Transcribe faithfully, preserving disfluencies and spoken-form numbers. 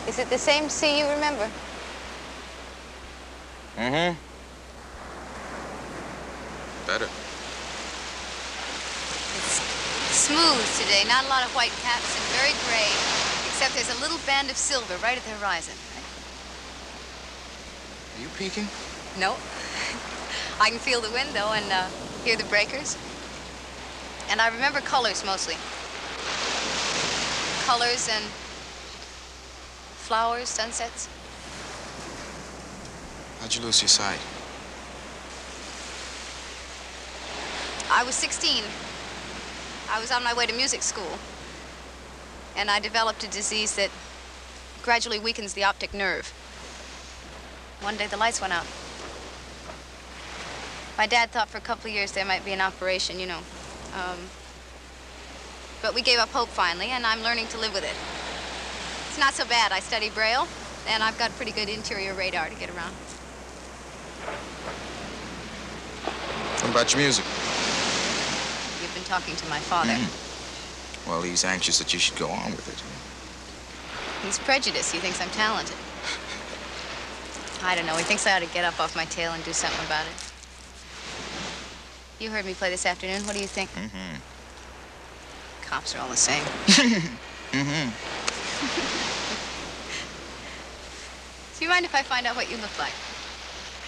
Is it the same sea you remember? Mm-hmm. Better. It's smooth today, not a lot of white caps and very gray, except there's a little band of silver right at the horizon. Are you peeking? No. I can feel the wind, though, and uh, hear the breakers. And I remember colors, mostly. Colors and flowers, sunsets. How'd you lose your sight? I was sixteen. I was on my way to music school. And I developed a disease that gradually weakens the optic nerve. One day the lights went out. My dad thought for a couple of years there might be an operation, you know. Um, but we gave up hope finally, and I'm learning to live with it. It's not so bad. I study Braille, and I've got pretty good interior radar to get around. What about your music? You've been talking to my father. Mm-hmm. Well, he's anxious that you should go on with it. He's prejudiced. He thinks I'm talented. I don't know. He thinks I ought to get up off my tail and do something about it. You heard me play this afternoon. What do you think? Mm-hmm. Cops are all the same. Mm-hmm. Do you mind if I find out what you look like?